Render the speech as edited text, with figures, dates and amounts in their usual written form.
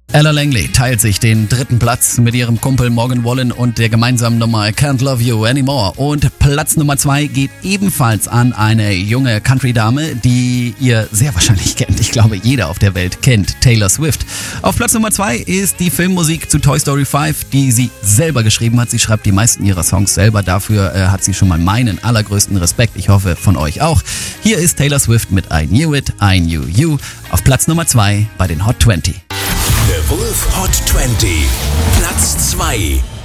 Ella Langley teilt sich den 3. Platz mit ihrem Kumpel Morgan Wallen und der gemeinsamen Nummer I Can't Love You Anymore. Und Platz Nummer 2 geht ebenfalls an eine junge Country-Dame, die ihr sehr wahrscheinlich kennt. Ich glaube, jeder auf der Welt kennt Taylor Swift. Auf Platz Nummer 2 ist die Filmmusik zu Toy Story 5, die sie selber geschrieben hat. Sie schreibt die meisten ihrer Songs selber. Dafür hat sie schon mal meinen allergrößten Respekt. Ich hoffe, von euch auch. Hier ist Taylor Swift mit I Knew It, I Knew You auf Platz Nummer 2 bei den Hot 20. The Wolf Hot 20, Platz 2.